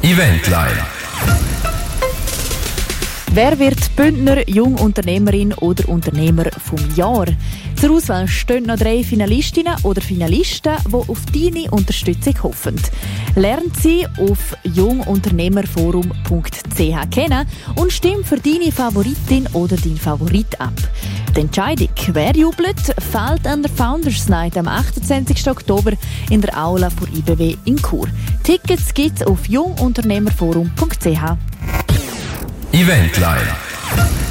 Eventline. Wer wird Bündner Jungunternehmerin oder Unternehmer vom Jahr? Zur Auswahl stehen noch 3 Finalistinnen oder Finalisten, die auf deine Unterstützung hoffen. Lern sie auf jungunternehmerforum.ch kennen und stimm für deine Favoritin oder deinen Favorit ab. Die Entscheidung, wer jubelt, fällt an der Founders Night am 28. Oktober in der Aula von IBW in Chur. Tickets gibt's auf jungunternehmerforum.ch. Eventline.